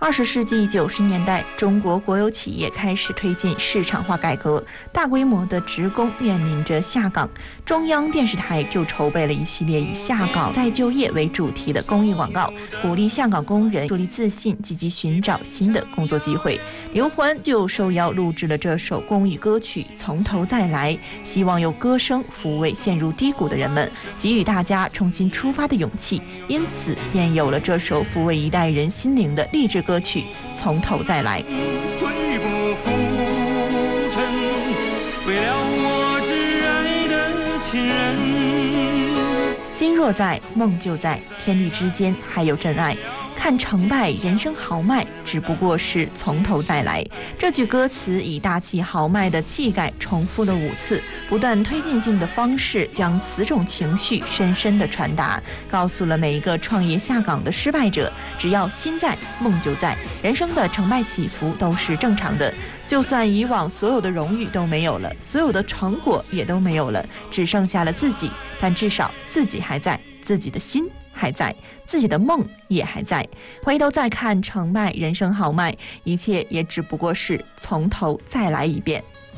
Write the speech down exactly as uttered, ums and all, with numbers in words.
二十世纪九十年代，中国国有企业开始推进市场化改革，大规模的职工面临着下岗。中央电视台就筹备了一系列以下岗再就业为主题的公益广告，鼓励下岗工人树立自信，积极寻找新的工作机会。刘欢就受邀录制了这首公益歌曲《从头再来》，希望用歌声抚慰陷入低谷的人们，给予大家重新出发的勇气。因此，便有了这首抚慰一代人心灵的励志歌曲《从头再来》。 虽不浮沉，为了我挚爱的亲人。 心若在，梦就在，天地之间还有真爱。看成败，人生豪迈，只不过是从头再来。这句歌词以大气豪迈的气概重复了五次，不断推进性的方式将此种情绪深深地传达，告诉了每一个创业下岗的失败者，只要心在，梦就在。人生的成败起伏都是正常的，就算以往所有的荣誉都没有了，所有的成果也都没有了，只剩下了自己，但至少自己还在，自己的心还在，自己的梦也还在。回头再看成败，人生豪迈，一切也只不过是从头再来一遍。